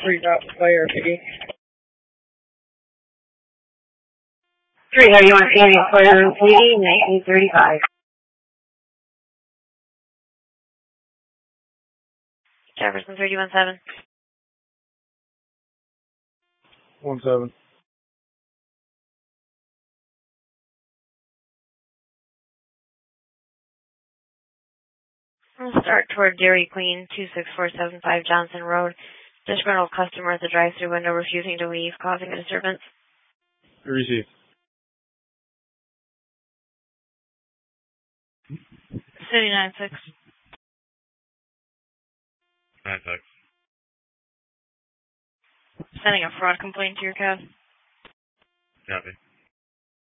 3 player fee. 3, how do you want to see any player fee? 1935. Jefferson 317. 17. We'll start toward Dairy Queen, 26475 Johnson Road. Disgruntled customer at the drive-thru window refusing to leave, causing a disturbance. Received. City 96. 96. Sending a fraud complaint to your cab. Copy.